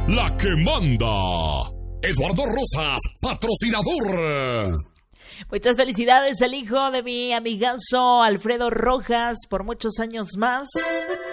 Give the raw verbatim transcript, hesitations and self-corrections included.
la que manda. Eduardo Rosas, patrocinador. Muchas felicidades al hijo de mi amigazo Alfredo Rojas por muchos años más.